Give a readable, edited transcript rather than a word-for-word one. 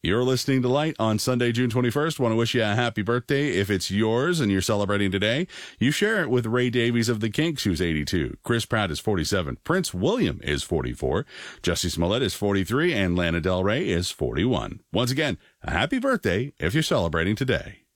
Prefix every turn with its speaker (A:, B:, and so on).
A: You're listening to Light on Sunday, June 21st. Want to wish you a happy birthday. If it's yours and you're celebrating today, you share it with Ray Davies of the Kinks, who's 82. Chris Pratt is 47. Prince William is 44. Jussie Smollett is 43. And Lana Del Rey is 41. Once again, a happy birthday if you're celebrating today.